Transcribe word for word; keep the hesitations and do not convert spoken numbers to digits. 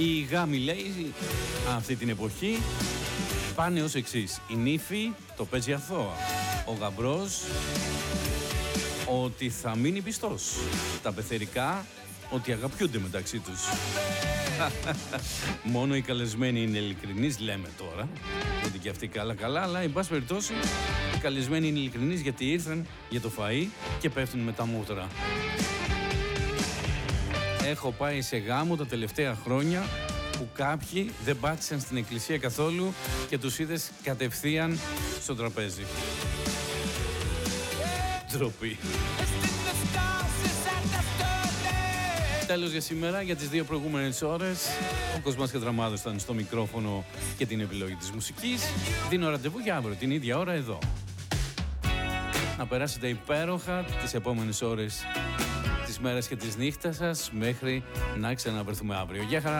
Οι γάμοι, λέει, αυτή την εποχή πάνε ως εξής. Η νύφη το παίζει αθώα. Ο γαμπρός ότι θα μείνει πιστός. Τα πεθερικά ότι αγαπιούνται μεταξύ τους. Μόνο οι καλεσμένοι είναι ειλικρινείς, λέμε τώρα. Γιατί και αυτοί καλά καλά, αλλά εν πάση περιπτώσει οι καλεσμένοι είναι ειλικρινείς γιατί ήρθαν για το φαΐ και πέφτουν με τα μούτρα. Έχω πάει σε γάμο τα τελευταία χρόνια που κάποιοι δεν πάτησαν στην εκκλησία καθόλου και τους είδες κατευθείαν στο τραπέζι. Ντροπή. Τέλος για σήμερα, για τις δύο προηγούμενες ώρες. Ο Κοσμάς Κατραμάδος ήταν στο μικρόφωνο και την επιλογή της μουσικής. Δίνω ραντεβού για αύριο, την ίδια ώρα εδώ. Να περάσετε υπέροχα τις επόμενες ώρες, τις μέρες και τις νύχτας σας, μέχρι να ξαναβρεθούμε αύριο. Γεια χαρά!